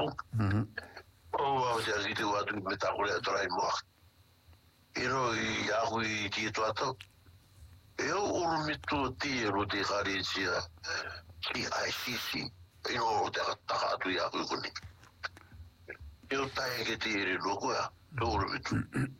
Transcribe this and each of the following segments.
o ya si te va tu me ta kore tra mo iro ya hui ti to ato eu urmitu ti ro te hari sia ki ICC ino te ta tu ya ku ni eu tai ke ti ri lo ko ya urmitu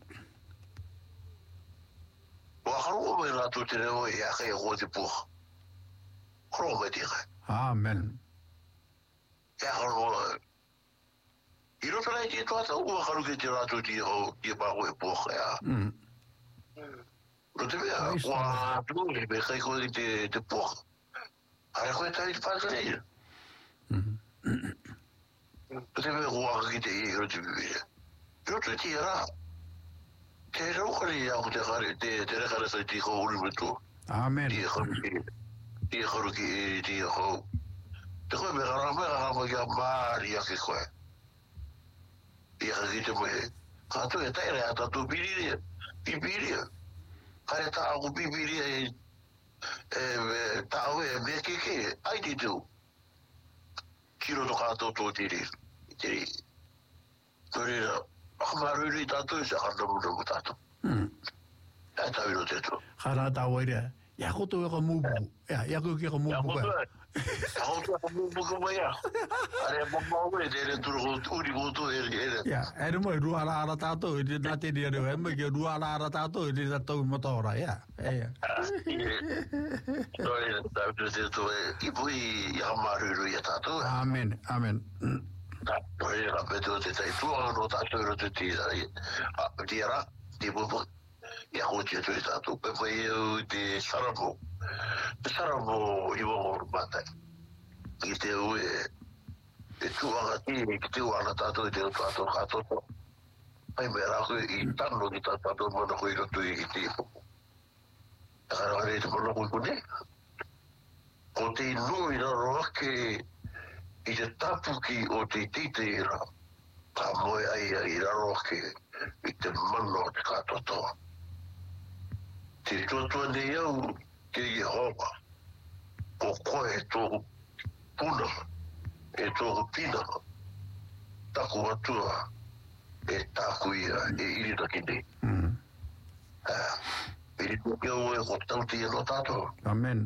wa haru me la tu te o ya ke o te po kro me ti amen ya haru iro tala ki to ata o haru ke te la tu ti o ki pa ko po ya no te vea wa tu le be kai ko te po ara ko ta pa le no te vea wa ki te iro te vea iro te ti era te ro ko ya ko te gare te gare sa ti ko uri tu amen ti haru ki ti ho te ko me gara ya maria ke ko ia ki te mo ka tu e tai re ata tu biri kare ta aku bibiri ta o me ke ai ti tu kiro to ka to tiri torira amaru ri ta to sa ka no ta to ta viro te to khara ta were ya ko to ko mu ya ko ke ko mu bu ya ko mu bu ko ya are mo we de tu uri go to ya are mo ru ala ta to de na te de re me ke ru ala ta to de to motora ya torira ta te to i poi ya amaru ri ta to amen torira pe to te tu no ta to te ti era di bu ya ko te ta to pe de sarabo i wo bata ki te ue e tu aga ti ki te ua tato i te tato kato ai me rako i tano ki tato mana ko i roto i te e kara kare te mana ko i kone ko te nui na roake i te tapuki o te tite ira ka moe ai i roake i te mana o te katoto te tuatua nei au ke Jehova ko koe tō puna e tō pina taku atua e taku ia e irina ki nei iri tuke o e ko tauti e no tato amen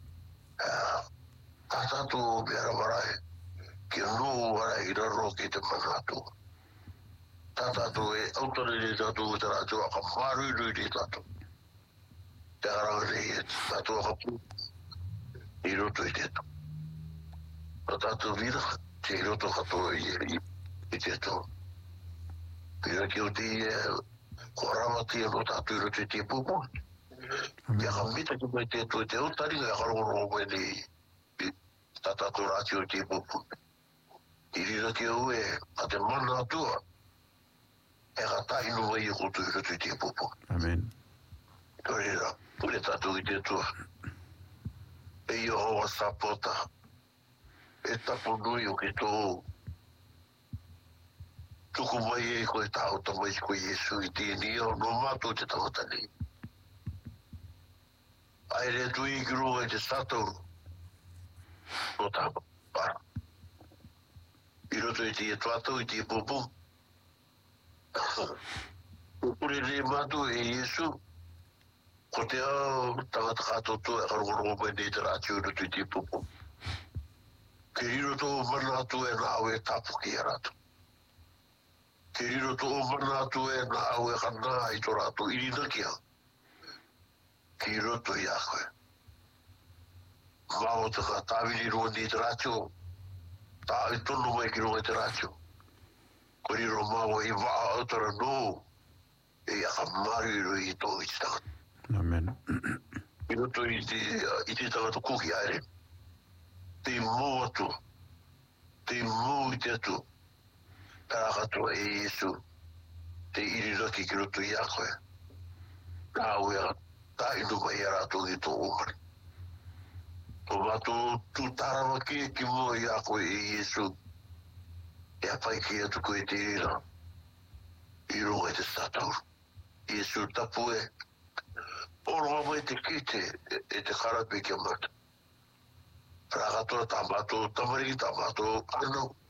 a tato me ara marae ki no ara i raro ki te manatu tato e autore ni tato te rato a ka maru ni tato te ara ni tato a ka pu i roto i te to tato vida te roto kato i te to pira ki o te korama te no tato i roto i te pupu ya ka mita ki mai te to te utari ga karoro mai ni tato rati o te pupu i rira ki o e a te mana atua e ka tai no mai i koto i roto i te pupu amen torira pule tato i te tua e Iohowa sapota e tapo nui o ke tō tuku mai e koe tāo ta mai ko Iesu i te nia o no mātou te tangata nei ai re tui i kirua e te satou o tā para i roto i te tuatou i te popo pure re mātou e Iesu ko te au tangata katoto e karongoro mai nei te rātiu i roto i te popo ke riro tō mana atu e na au e tapu ki a rātu ke riro tō mana atu e na au e kana i tō rātu irina kia ki roto i a koe mao te ka tāwiri roa ni te rātiu tā i tono mai ki roa te rātiu ko riro mao i waa autara no e a ka mari ro i tō i te tangata amen i roto i te tangata kuki aere te mo atu te mo i te atu tarakatua e Iesu te iriraki ki roto i a koe ka ue a ta inu mai a rato i tō omari o mato tu tarawa ki mo i a koe e Iesu e a pai ki atu koe te irira i roa e te satauru Iesu tapu e oroa mai te kite e te karape ki a mata Rakatua tamato, tamariki tamato, ano,